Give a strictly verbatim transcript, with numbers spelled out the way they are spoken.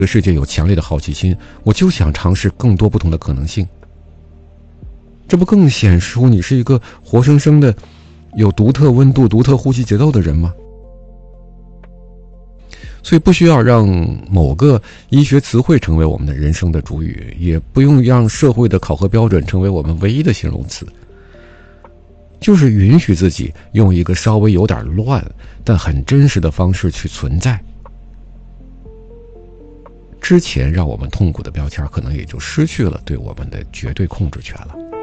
对世界有强烈的好奇心，我就想尝试更多不同的可能性。这不更显出你是一个活生生的有独特温度、独特呼吸节奏的人吗？所以不需要让某个医学词汇成为我们的人生的主语，也不用让社会的考核标准成为我们唯一的形容词，就是允许自己用一个稍微有点乱但很真实的方式去存在。之前让我们痛苦的标签可能也就失去了对我们的绝对控制权了。